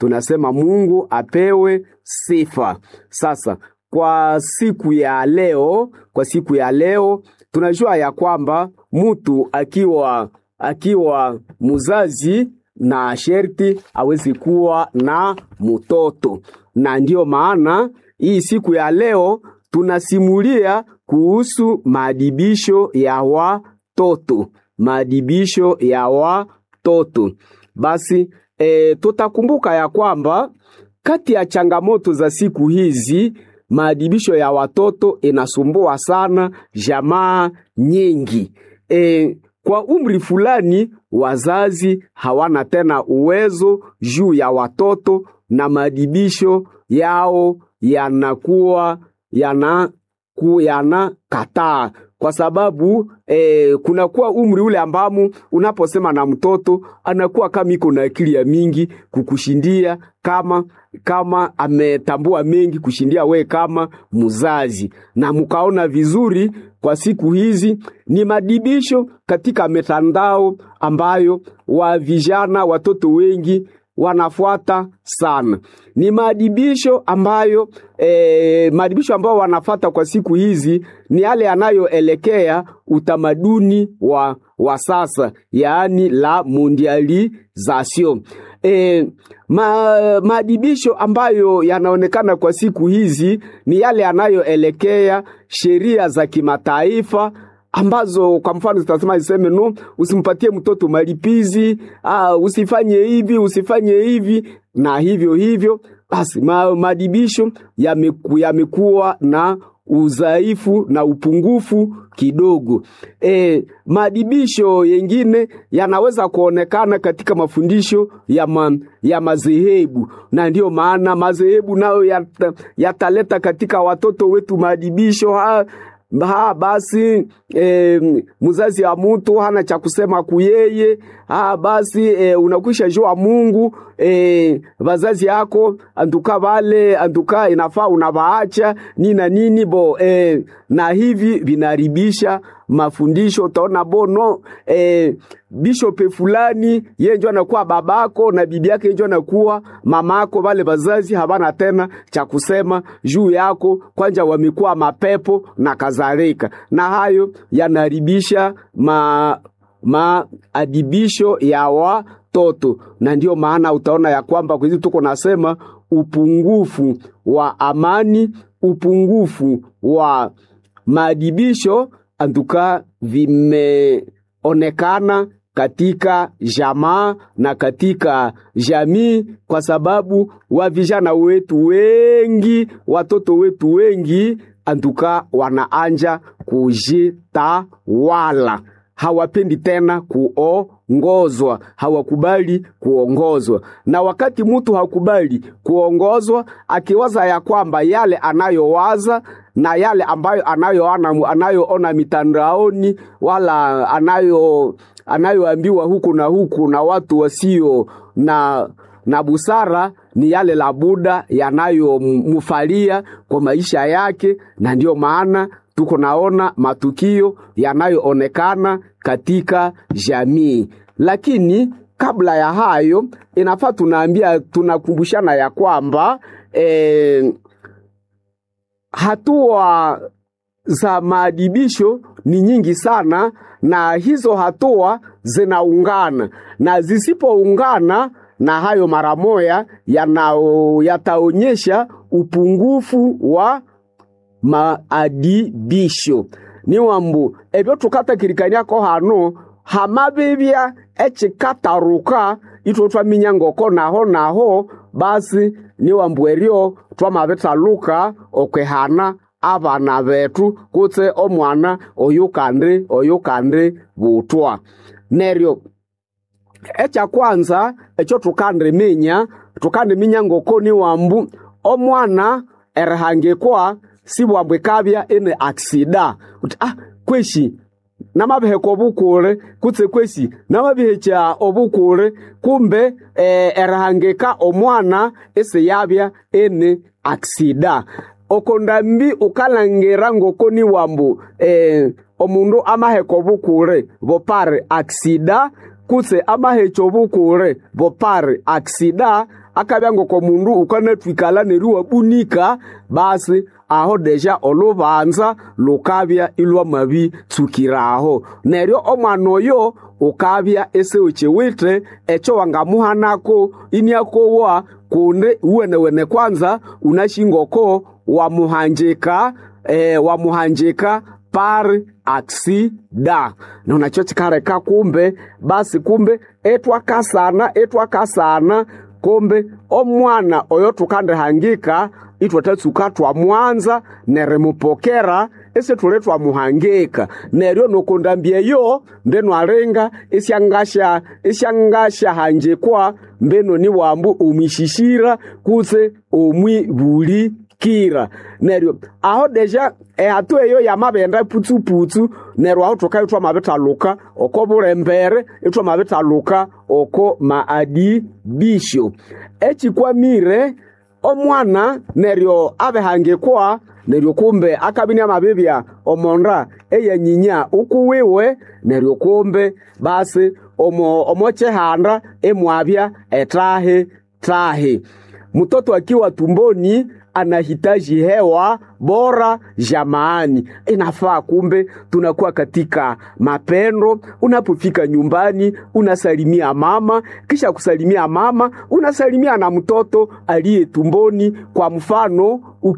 tunasema Mungu apewe sifa. Sasa kwa siku ya leo tunajua ya kwamba mtu akiwa muzazi na sherti awezi kuwa na mtoto, na ndio maana hii siku ya leo tunasimulia kuhusu maadibisho ya watoto. Basi tutakumbuka ya kwamba kati ya changamoto za siku hizi, maadibisho ya watoto inasumbua sana jamaa nyingi. Kwa umri fulani wazazi hawana tena uwezo juu ya watoto, na maadibisho yao yanakataa, kwa sababu kunakuwa umri ule ambamo unaposema na mtoto anakuwa kama iko na akili ya mingi kukushindia, kama ametambua mengi kushindia we kama muzazi. Na mkaona vizuri kwa siku hizi ni madibisho katika mitandao ambayo watoto wengi wanafuata sana. Ni maadibisho ambayo wanafuata kwa siku hizi ni yale yanayoelekea utamaduni wa sasa, yaani la mondialisation. Maadibisho ambayo yanaonekana kwa siku hizi ni yale yanayoelekea sheria za kimataifa, ambazo kwa mfano zitasema no, usimpatie mtoto malipizi, usifanye hivi na hivyo. Basi maadibisho yamekuwa na udhaifu na upungufu kidogo. Maadibisho yengine yanaweza kuonekana katika mafundisho ya madhehebu, na ndio maana madhehebu nayo yataleta katika watoto wetu maadibisho. Basi muzazi wa mtu hana cha kusema kuyeye. Basi unakwisha jua Mungu, wazazi yako anduka inafaa unabaacha nini na hivi vinaribisha mafundisho. Utaona bishop fulani yeye ndio anakuwa babako na bibi yake ndio anakuwa mamako, wale wazazi habana tena cha kusema juu yako, kwanja wamekuwa mapepo na kadhalika, na hayo yanaribisha maadibisho ya watoto. Na ndio maana utaona ya kwamba kwa hizo tuko nasema upungufu wa amani, upungufu wa maadibisho antuka vimeonekana katika jamaa na katika jamii, kwa sababu vijana wetu wengi, watoto wetu wengi antuka wanaanja kujitawala. Hawapendi tena kuongozwa, hawakubali kuongozwa. Na wakati mtu hakubali kuongozwa, akiwaza ya kwamba yale anayowaza na yale ambayo anayoona mitandaoni, wala anayoambiwa huku na watu wasio na busara, ni yale la Buda yanayomfalia kwa maisha yake. Na ndio maana tuko naona matukio yanayoonekana katika jamii. Lakini kabla ya hayo inafaa tunakumbushana ya kwamba hatua za maadibisho ni nyingi sana, na hizo hatua zinaungana, na zisipoungana na hayo mara moja yataonyesha upungufu wa maadibisho. Ni wambu ebyo tukata kirikanya ko hano hamabibya echikataruka itotwa minyangoko naho basi ni wambu eryo twamabetaluka okwehana abana betu kutse omwana oyukande butwa. Neryo echa kwanza echo tukande minya ngoko ni wambu omwana erhangekwa sibwambwe kabya ene aksida kweshi namabiheko obukure kutse kweshi namabihecha obukure kumbe erhangeka omwana ese yabya ene aksida. Okondambi ukalangera ngoko ni wambu omundu amaheko bukure bopare aksida kutse amahecho bukure bopare aksida akabyango ko mundu ukanatwikala neriwa bunika basi aho deja olubanza lukabya ilwa mabi tsukiraho neryo omwana oyo ukabya ese uchewite echo wangamuhanako iniakowa kunde uwene kwanza unashingoko wamuhanjika par aksida na unachochikareka kumbe basi kumbe etwakasana kumbe omwana oyo tukande hangika itwatatsuka twa mwanza neremupokera ese tuletwa muhangika neryo nokondambyeyo mbeno arenga isyangasha hanjekwa mbeno ni wambu umishishira kuse omwi buli kira neryo aho deja hatu eyo ya mabenda putsu neryo aho tokaitwa mabetaluka oko burembere itwa mabetaluka oko maadi bisho echikwamire omwana neryo abehangekwa neryo kumbe akabini amabibya omonda eyanyinya ukuwiwe neryo kumbe basi omochehanda emwabya etahe mtoto akiwa tumboni anahitaji hewa bora jamani. Inafaa kumbe tunakuwa katika mapendo. Unapofika nyumbani unasalimia mama, kisha kusalimia mama unasalimia na mtoto aliye tumboni. Kwa mfano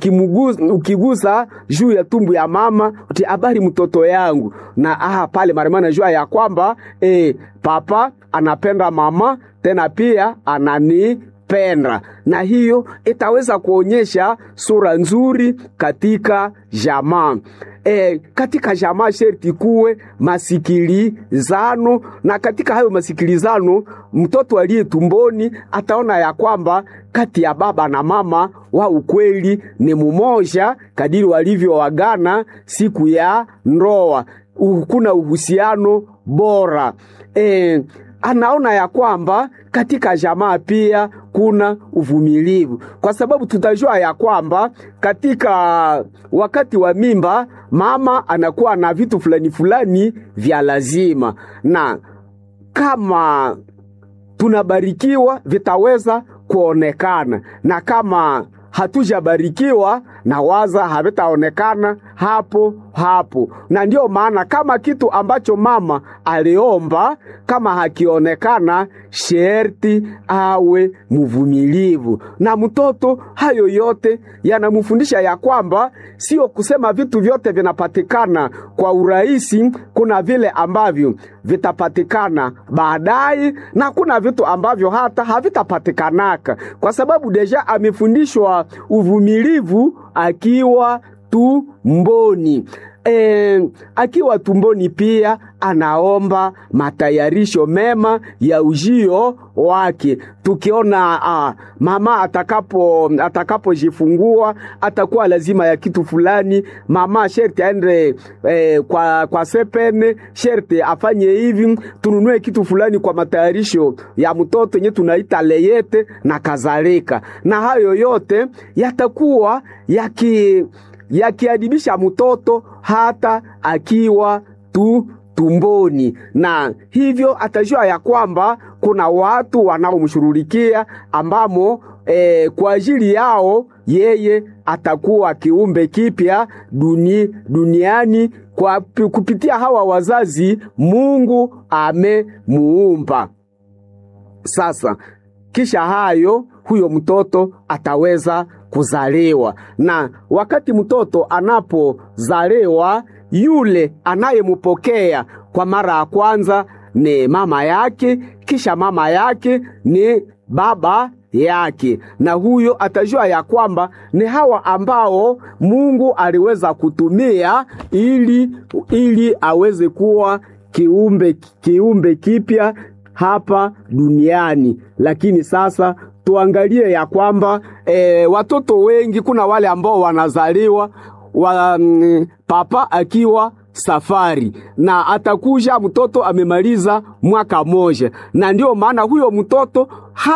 ukigusa juu ya tumbu ya mama uti habari mtoto yangu, na pale marimana jua ya kwamba papa anapenda mama tena pia ananipenda, na hiyo itaweza kuonyesha sura nzuri katika jamaa. Katika jamaa sherti kuwe masikilizano, na katika hayo masikilizano mtoto aliye tumboni ataona ya kwamba kati ya baba na mama wa ukweli ni mmoja kadiri walivyoagana siku ya ndoa. Kuna uhusiano bora. Anaona ya kwamba katika jamaa pia kuna uvumilivu, kwa sababu tutajua ya kwamba katika wakati wa mimba mama anakuwa na vitu fulani vya lazima, na kama tunabarikiwa vitaweza kuonekana, na kama hatujabarikiwa na waza havitaonekana hapo. Na ndio maana kama kitu ambacho mama aliomba kama hakionekana, sherti awe mvumilivu. Na mtoto hayo yote yanamfundisha ya kwamba sio kusema vitu vyote vinapatikana kwa urahisi. Kuna vile ambavyo vitapatikana baadaye, na kuna vitu ambavyo hata havitapatikanaka, kwa sababu deja amefundishwa uvumilivu akiwa tumboni. Akiwa tumboni pia anaomba matayarisho mema ya ujio wake. Tukiona mama atakapojifungua atakuwa lazima ya kitu fulani, mama sherti aende kwa sepene, sherti afanye hivi, tununue kitu fulani kwa matayarisho ya mtoto yenye tunaita leyete na kadhalika. Na hayo yote yatakuwa yakiadibisha mtoto hata akiwa tumboni, na hivyo atajua ya kwamba kuna watu wanaomshughulikia ambamo kwa ajili yao yeye atakuwa kiumbe kipya duniani kwa kupitia hawa wazazi Mungu amemuumba. Sasa kisha hayo huyo mtoto ataweza kuzaliwa, na wakati mtoto anapozaliwa yule anayemupokea kwa mara ya kwanza ni mama yake, kisha mama yake ni baba yake, na huyo atajua ya kwamba ni hawa ambao Mungu aliweza kutumia ili aweze kuwa kiumbe kipya hapa duniani. Lakini sasa tuangalie ya kwamba watoto wengi, kuna wale ambao wanazaliwa papa akiwa safari, na atakuja mtoto amemaliza mwaka moja, na ndio maana huyo mtoto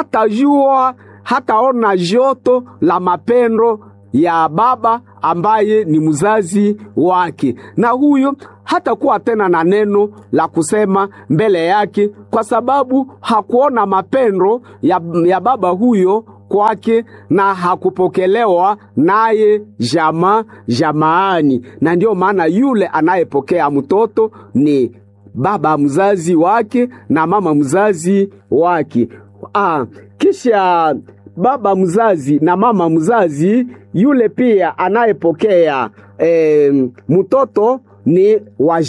hataona joto la mapendo ya baba ambaye ni mzazi wake, na huyo hata kuwa tena na neno la kusema mbele yake, kwa sababu hakuona mapendo ya baba huyo kwake na hakupokelewa naye jamaani. Na ndio maana yule anayepokea mtoto ni baba mzazi wake na mama mzazi wake. Kisha baba mzazi na mama mzazi yule pia anayepokea mtoto ni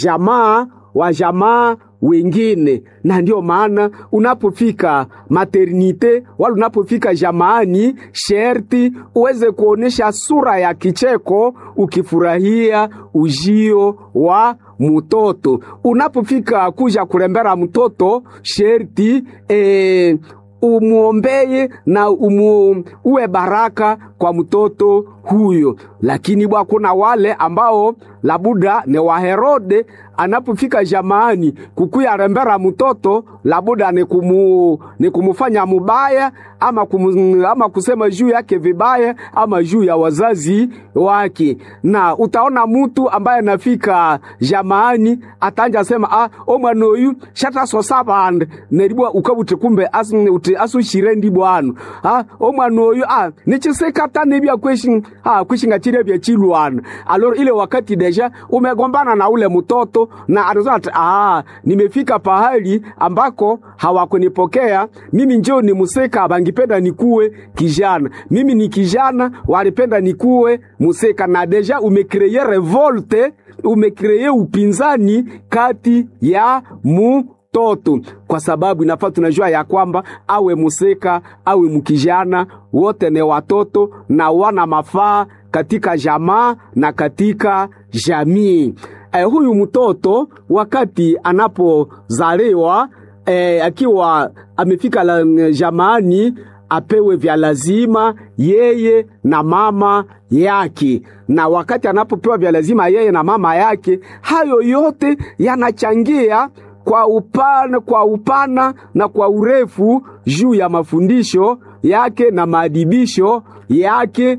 wa jamaa wengine. Na ndio maana unapofika maternite wala unapofika jamaani, sherti uweze kuonesha sura ya kicheko ukifurahia ujio wa mtoto. Unapofika kuja kurembera mtoto, sherti umuombeye na uwe baraka kwa mtoto huyo. Lakini kuna wale ambao labuda ni wa Herode, anapofika jamaani kukuya rembera mtoto, labuda ni kumufanya mubaya ama kusema juu yake vibaya ama juu ya wazazi wake. Na utaona mtu ambaye anafika jamaani atanja sema omwana oyu shata sosaband neribwa ukabute kumbe asushire bwana. Omwana oyu nichisekata nebya kwishinga chire bya chilwana. Alors ile wakati deja umegombana na ule mtoto na anasema nimefika pahali ambako hawakunipokea mimi, njoo ni museka bangipenda nikuwe kijana, mimi ni kijana walipenda nikuwe museka. Na deja umekreye revolte, umekreye upinzani kati ya mtoto, kwa sababu inafaa tunajua ya kwamba awe museka awe mkijana wote ni watoto na wana mafaa katika jamaa na katika jamii. Huyu mtoto wakati anapozaliwa akiwa amefika jamaani, apewe vya lazima yeye na mama yake. Na wakati anapopewa vya lazima yeye na mama yake, hayo yote yanachangia kwa upana na kwa urefu juu ya mafundisho yake na maadibisho yake.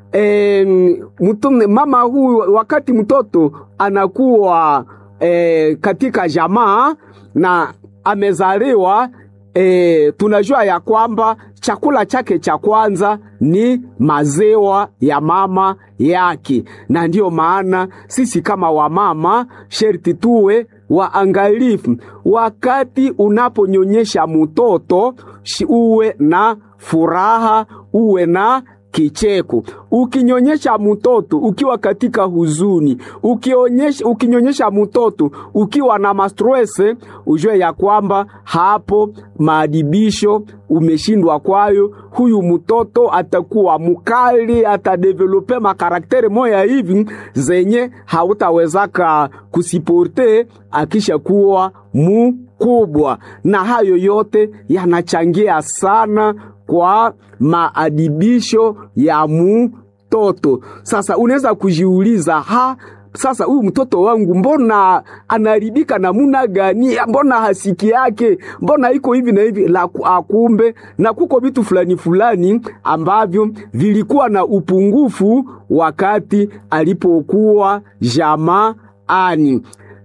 Mama huyu wakati mtoto anakuwa katika jamaa na amezaliwa, tunajua ya kwamba chakula chake cha kwanza ni maziwa ya mama yake. Na ndio maana sisi kama wamama sherti tuwe waangalifu wakati unaponyonyesha mtoto, uwe na furaha, uwe na kicheko. Ukinyonyesha mtoto ukiwa katika huzuni, ukinyonyesha mtoto ukiwa na mastrese, ujue ya kwamba hapo maadibisho umeshindwa kwayo. Huyu mtoto atakuwa mukali, atadevelope makaraktere moya hivi zenye hautawezaka kusiporte akisha kuwa mkubwa. Na hayo yote yanachangia sana kwa maadibisho ya mtoto. Sasa unaweza kujiuliza, sasa huyu mtoto wangu mbona anaharibika namuna gani? Mbona hasiki yake? Mbona iko hivi na hivi? La akumbe na kuko vitu fulani ambavyo vilikuwa na upungufu wakati alipokuwa jamaani.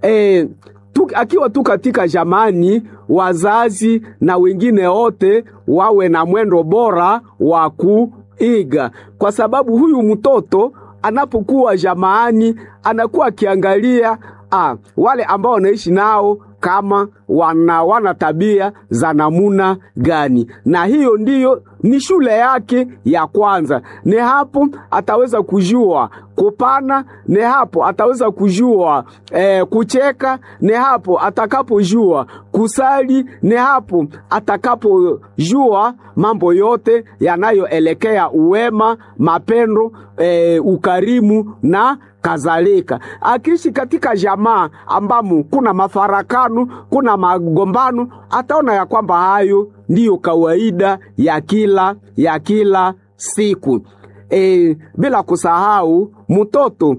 Akiwa tu katika jamani, wazazi na wengine wote wawe na mwendo bora wa kuiga, kwa sababu huyu mtoto anapokuwa jamaani anakuwa akiangalia wale ambao wanaishi nao kama wana tabia za namuna gani. Na hiyo ndiyo ni shule yake ya kwanza. Ni hapo ataweza kujua kupana, ni hapo ataweza kujua kucheka, ni hapo atakapojua kusali, ni hapo atakapojua mambo yote yanayoelekea uwema, mapendo, ukarimu na kadhalika. Akiishi katika jamaa ambamo kuna mafarakano, kuna magombano, ataona ya kwamba hayo ndiyo kawaida ya kila siku. Bila kusahau mtoto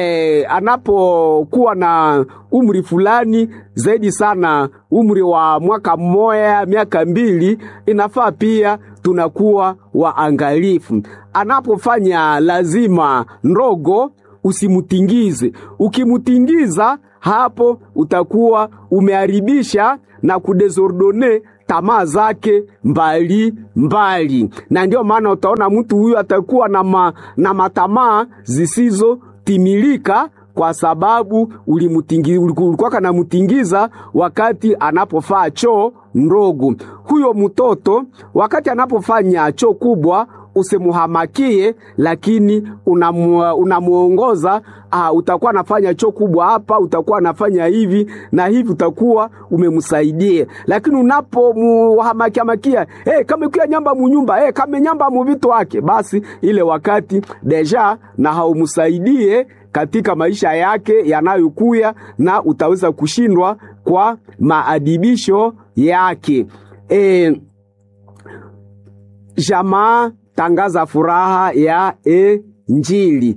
anapokuwa na umri fulani zaidi sana, umri wa mwaka mmoja, miaka 2, inafaa pia tunakuwa waangalifu. Anapofanya lazima ndogo, usimutingize. Ukimutingiza, hapo utakuwa umeharibisha na kudesordone tamaa zake mbali mbali. Na ndio maana utaona mtu huyu atakuwa na matamaa zisizo timilika, kwa sababu ulikuwa kana mutingiza wakati anapofaa choo ndogo. Huyo mtoto wakati anapofanya choo kubwa, usimuhamakie, lakini unamuongoza, utakuwa nafanya choo kubwa hapa, utakuwa nafanya hivi na hivi, utakuwa umemsaidia. Lakini unapomuhamakia, kama kia nyamba munyumba, kama nyamba mu vitu wake, basi ile wakati deja na haumsaidie katika maisha yake yanayokuya, na utaweza kushindwa kwa maadibisho yake. Jamaa tangaza furaha ya Injili.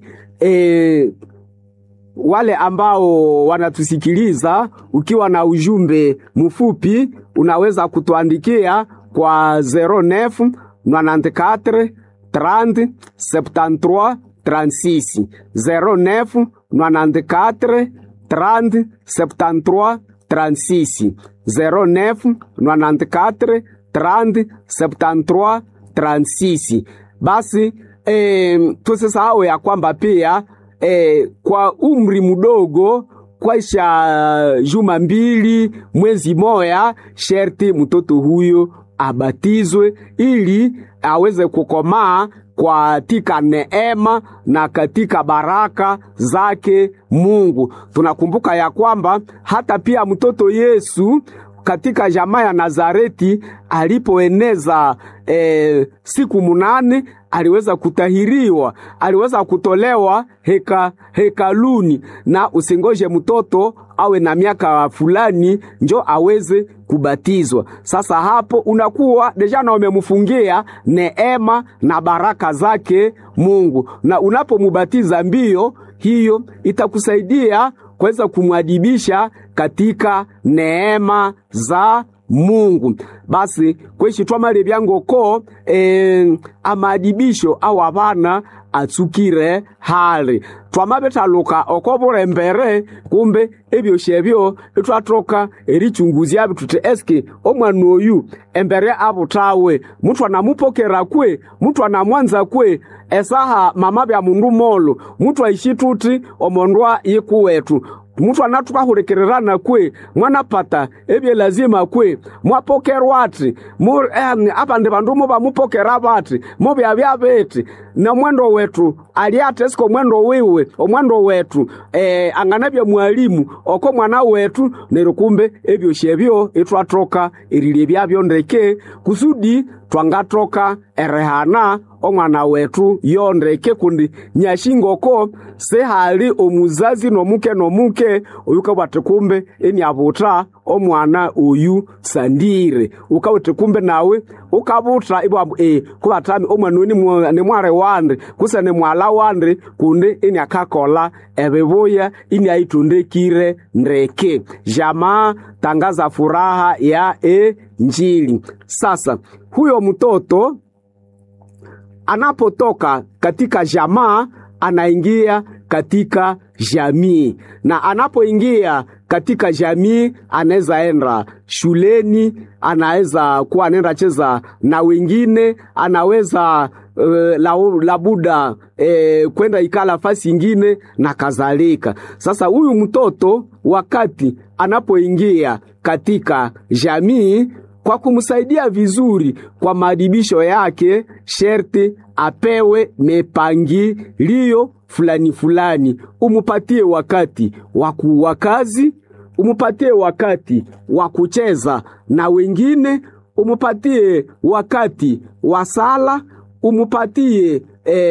Wale ambao wanatusikiliza, ukiwa na ujumbe mfupi, unaweza kutuandikia kwa 09 94 30 73 36 09 94 30 73 36 09 94 30 73 36. Basi tusisahau ya kwamba pia kwa umri mdogo, kwaisha juma mbili, mwezi moya, sherti mtoto huyo abatizwe ili aweze kukomaa katika neema na katika baraka zake Mungu. Tunakumbuka ya kwamba hata pia mtoto Yesu katika jamaa ya Nazareti alipoeneza siku 8, aliweza kutahiriwa, aliweza kutolewa hekaluni. Na usingoje mtoto awe na miaka fulani njo aweze kubatizwa. Sasa hapo unakuwa deja na umemfungia neema na baraka zake Mungu, na unapomubatiza mbio, hiyo itakusaidia kuweza kumwadibisha katika neema za Mungu. Basi kweshi twamale byangoko amadibisho au abana atsukire hali twamabetaluka okoburembere, kumbe ebyo shebyo twatoka erichunguzia bitute eske omwana oyu embere abutawe mutwa namupokera kwe, mutwa namwanza kwe, esaha mama bya mundu molo, mutwa ishituti omondwa yikuwetu, mutwa natukahurekererana kwe, mwana pata ebye lazima kwe, mwapokerwa ati abande bandu muba mupokera bati mubya byabeti na mwendo wetu aliate siko mwendo wewe omwendo wetu anganabya mwalimu oko mwana wetu nerukumbe ebyo shebyo etwatoka erilye byabyo ndeke kusudi twangatoka erehana omwana wetu yondeke kundi nyashingoko sehali omuzazi nomuke oyuka batikumbe eni abuta omwana uyu sandire ukawete kumbe nawe ukabuta ibwa kubatami omwana ni mware wande kusane mwala wande kunde eni akakola ebebuya ini aitundekire ndeke. Jamaa tangaza furaha ya Injili. Sasa huyo mtoto anapotoka katika jamaa anaingia katika jamii, na anapoingia katika jamii anaweza enda shuleni, anaweza kuwa anaenda cheza na wengine, anaweza labuda kwenda ikala fasi ingine na kadhalika. Sasa huyu mtoto wakati anapoingia katika jamii, kwa kumsaidia vizuri kwa maadibisho yake, sherti apewe mipangilio fulani. Umupatie wakati wa kazi, umupatie wakati wa kucheza na wengine, umupatie wakati wa sala, umupatie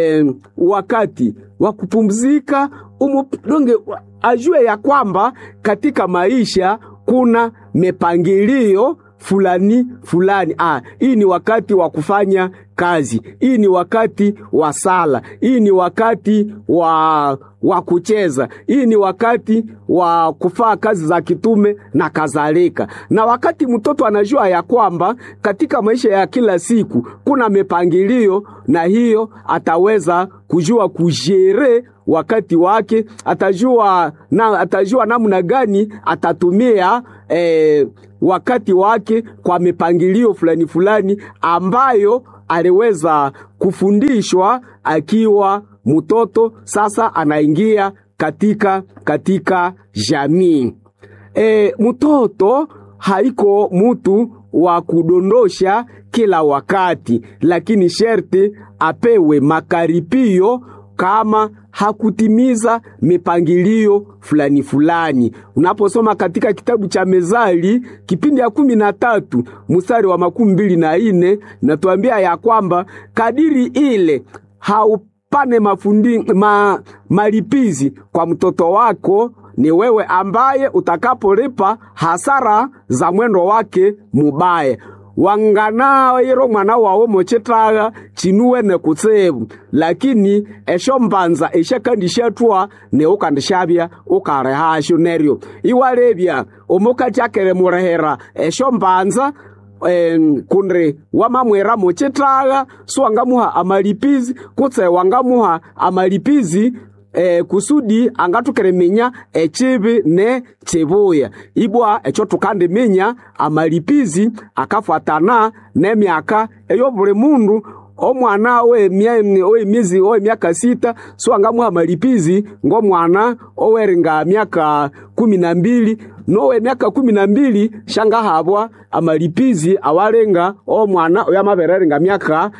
wakati wa kupumzika, donge ajue ya kwamba katika maisha kuna mipangilio fulani. Hii ni wakati wa kufanya kazi. Hii ni wakati wa sala. Hii ni wakati wa kucheza. Hii ni wakati wa kufaa kazi za kitume na kadhalika. Na wakati mtoto anajua ya kwamba katika maisha ya kila siku kuna mipangilio, na hiyo ataweza kujua kujere wakati wake, atajua namna gani atatumia wakati wake kwa mipangilio fulani fulani ambayo aliweza kufundishwa akiwa mtoto. Sasa anaingia katika jamii. Mtoto haiko mtu wa kudondosha kila wakati, lakini sherti apewe makaripio kama hakutimiza mipangilio fulani fulani. Unaposoma katika kitabu cha Mezali kipindi ya 13 mstari wa 24, natuambia ya kwamba kadiri ile haupane malipizi kwa mtoto wako, ni wewe ambaye utakapolipa hasara za mwendo wake mubaya. Wangana yero mwana wawo mochetaga chinuwe ne kutsebu, lakini esho mbanza eshakandishatwa ne ukandishabya ukarehasho neryo iwarebya omuka chakere murehera esho mbanza kunre wamamwera mochetaga swangamuha amalipizi kutse wangamuha amalipizi kusudi angatukeremenya echibi ne chebuya ibwa echo tukande menya amalipizi akafuatana n'emyaka eyo buli mundu. Omwana miezi miaka 6 swangamuha amalipizi ngomwana oweringa miaka 12 nowe miaka 12 shanga habwa amalipizi awalenga omwana oyamabereringa miaka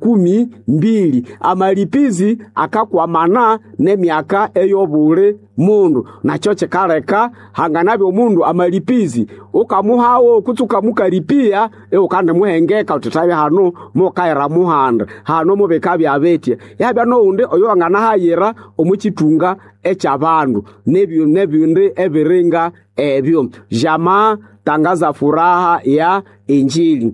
12 amalipizi akakwamana n'emyaka eyobule mundu. Nacho chekareka hanganabyo mundu amalipizi ukamuhawo kutuka mukaripia ukande muhengeka utatabe hano mukaira muhanda hano mubekabya abetie yabya no unde oyo angana hayira omuchitunga echabandu nebyo ebiringa ebyo. Jamaa tangaza furaha ya Injili.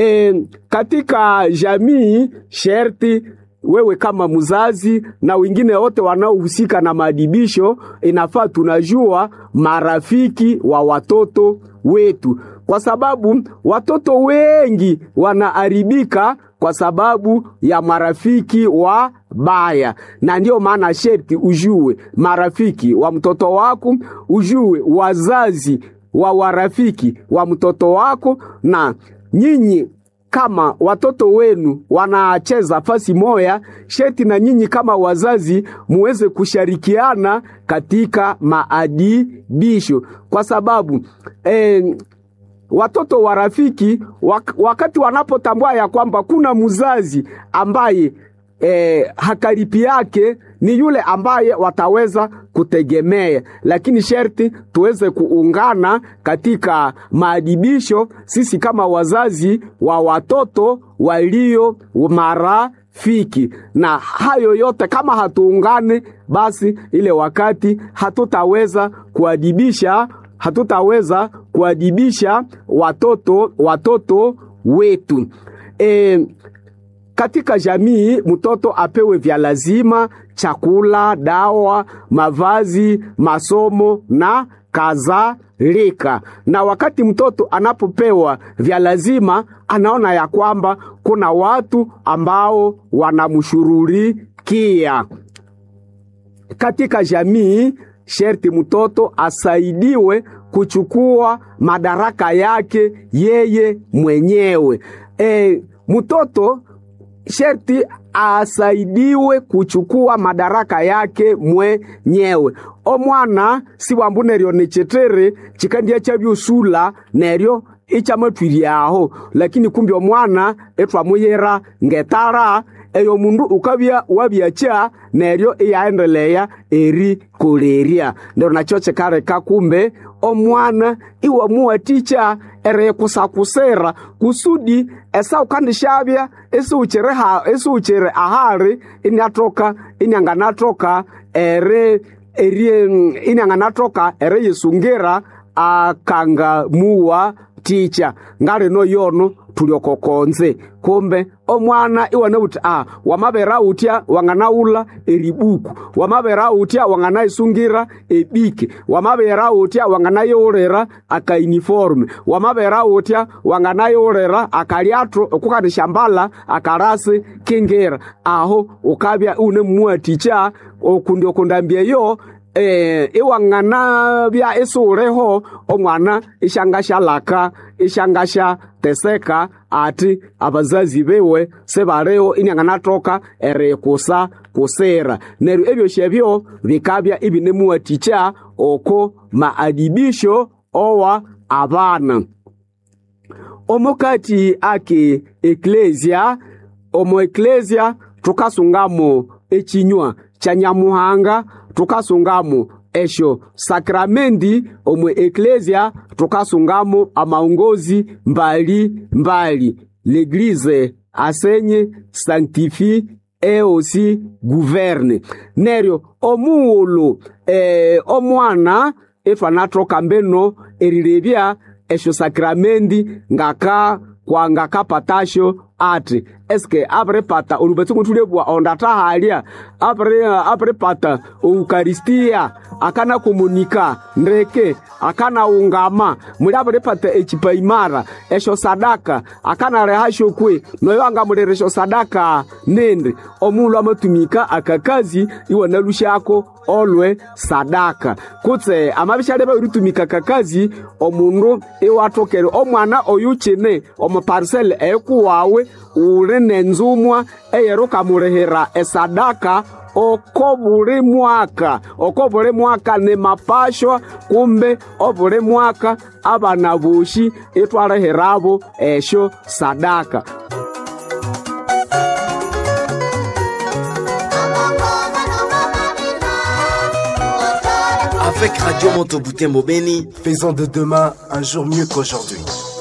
Katika jamii sherti wewe kama mzazi na wengine wote wanaohusika na maadibisho inafaa tunajua marafiki wa watoto wetu, kwa sababu watoto wengi wanaharibika kwa sababu ya marafiki wa baya. Na ndio maana sherti ujue marafiki wa mtoto wako, ujue wazazi wa warafiki wa mtoto wako, na nyinyi kama watoto wenu wanacheza fasi moya, sheti na nyinyi kama wazazi muweze kushirikiana katika maadibisho, kwa sababu watoto wa rafiki wakati wanapotambua ya kwamba kuna mzazi ambaye hakaripi yake ni yule ambaye wataweza kutegemea. Lakini sherti tuweze kuungana katika maadibisho sisi kama wazazi wa watoto walio marafiki. Na hayo yote kama hatuungane, basi ile wakati hatutaweza kuadibisha watoto wetu. Katika jamii mtoto apewe vya lazima: chakula, dawa, mavazi, masomo na kadhalika. Na wakati mtoto anapopewa vya lazima, anaona ya kwamba kuna watu ambao wanamshururikia. Katika jamii sherti mtoto asaidiwe kuchukua madaraka yake yeye mwenyewe. Mtoto sherti asaidiwe kuchukua madaraka yake mwenyewe. Omwana si wambu neryo nechetere chikandia chabyusula neryo ichamatwiriaho, lakini kumbi omwana etwamuyera ngetara eyo mundu ukabya wabyacha neryo iyaendelea eri koleria. Ndio nachoche kareka kumbe omwana iwa muaticha ere kusakusera kusudi esa ukandishabya esu uchere ahari inyanganatoka ere yesungira akanga muwa ticha ngale no yono tuliokokonze kumbe omwana iwane uti wamabera utya wanganaula eribuku wamabera utya wanganaisungira ebike wamabera utya wanganayorera aka uniforme wamabera utya wanganayorera akaliatro okukanisha mbala akarasi kingera aho ukabya une muaticha okundi okundambia yo iwangana bya isureho omwana ishangasha laka ishangasha teseka ati abazazi bewe sebareo inyangana toka erekusa kusera neru ebyo shebyo bikabya ibinemu aticha oko maadibisho owa abana omukati ake eklesia omo eklesia tukasungamo echinywa cha Nyamuhanga tukasungamo esho sakramenti omwe eklesia tukasungamo amaongozi mbali l'église enseigne sanctifie et aussi gouverne neryo omuulu omwana efanatoka mbeno erilebya esho sakramenti ngaka patasho ati eske abrepata olubetsu kutulebwa ondatahalia abrepata eukaristia akana komunika ndeke akana ungama muri abrepata echipaimara esho sadaka akana rehasho kwe noyanga muri resho sadaka nende omulu amatumika akakazi iwana lushako olwe sadaka kutse amabishale barutumika kakazi omundu iwatokere omwana oyuchene omuparcel ekuwawe ure nenzumwa eyeruka murehera esadaka okobure mwaka ne mapashwa kumbe obure mwaka abana bushi etwareherabo esho sadaka. Avec Radio Moto Butembo Beni, faisons de demain un jour mieux qu'aujourd'hui.